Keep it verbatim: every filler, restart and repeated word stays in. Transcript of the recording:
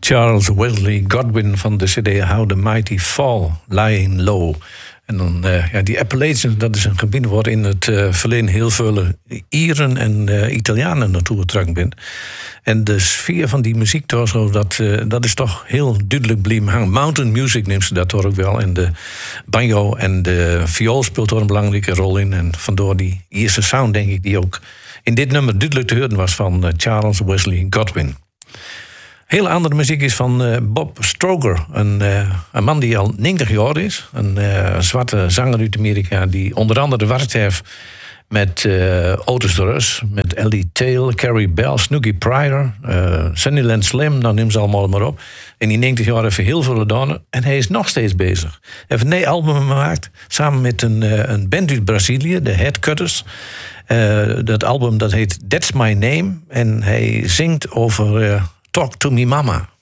Charles Wesley Godwin van de cd How the Mighty Fall, Lying Low. En dan, uh, ja, die Appalachians, dat is een gebied waar in het uh, verleden heel veel Ieren en uh, Italianen naartoe getrokken zijn. En de sfeer van die muziek, toch, dat, uh, dat is toch heel duidelijk blijven hangen. Mountain music neemt ze dat toch ook wel. En de banjo en de viool speelt er een belangrijke rol in. En vandoor die eerste sound, denk ik, die ook in dit nummer duidelijk te horen was van uh, Charles Wesley Godwin. Hele andere muziek is van uh, Bob Stroger, een, uh, een man die al negentig jaar is. Een uh, zwarte zanger uit Amerika die onder andere gewerkt heeft met uh, Otis de Rus, met Ellie Tail, Carrie Bell, Snooky Pryor, uh, Sunnyland Slim, nou neem ze allemaal maar op. En die negentig jaar heeft heel veel gedaan en hij is nog steeds bezig. Hij heeft een nieuw album gemaakt samen met een, uh, een band uit Brazilië, de Headcutters. Uh, dat album dat heet That's My Name en hij zingt over Uh, Talk to Me Mama.